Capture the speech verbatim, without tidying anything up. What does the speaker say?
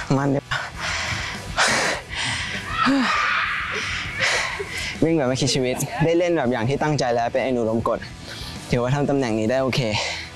มันเลยวิ่งแบบไม่คิดชีวิตได้เล่นแบบอย่างที่ตั้งใจแล้วเป็นไอ้หนูลมกดถือว่าทำตำแหน่งนี้ได้โอเค